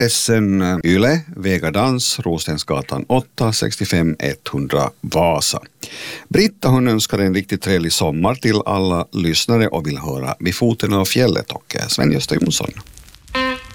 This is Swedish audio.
Adressen Yle, Vägardans, Rostensgatan 8, 65 100 Vasa. Britta, hon önskar en riktigt trevlig sommar till alla lyssnare och vill höra Vid foten av fjället och Sven-Gösta Jonsson.